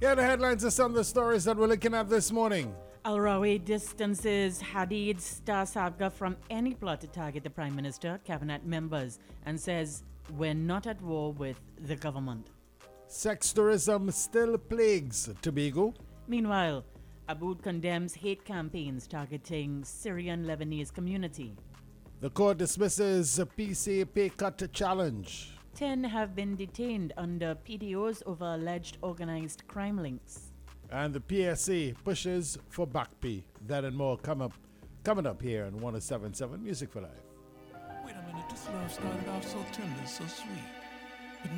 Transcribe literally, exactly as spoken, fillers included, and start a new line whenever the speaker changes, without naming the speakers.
Here are the headlines of some of the stories that we're looking at this morning.
Al-Rawi distances Hadid Star Sabga from any plot to target the Prime Minister, cabinet members, and says, we're not at war with the government.
Sex tourism still plagues Tobago.
Meanwhile, Aboud condemns hate campaigns targeting Syrian Lebanese community.
The court dismisses a P C A pay cut challenge.
Ten have been detained under P D Os over alleged organized crime links.
And the P S A pushes for back pay. That and more come up, coming up here on one oh seven point seven Music for Life.
Wait a minute, this love started off so tender, so sweet.